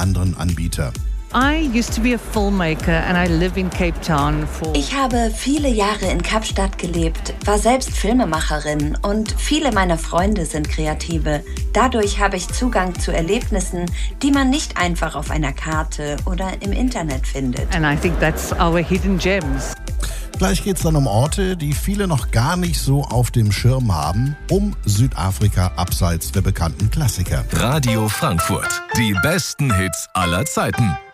anderen Anbieter. I used to be a filmmaker and I live in Cape Town for... Ich habe viele Jahre in Kapstadt gelebt, war selbst Filmemacherin und viele meiner Freunde sind Kreative. Dadurch habe ich Zugang zu Erlebnissen, die man nicht einfach auf einer Karte oder im Internet findet. And I think that's our hidden gems. Gleich geht es dann um Orte, die viele noch gar nicht so auf dem Schirm haben, um Südafrika abseits der bekannten Klassiker. Radio Frankfurt. Die besten Hits aller Zeiten.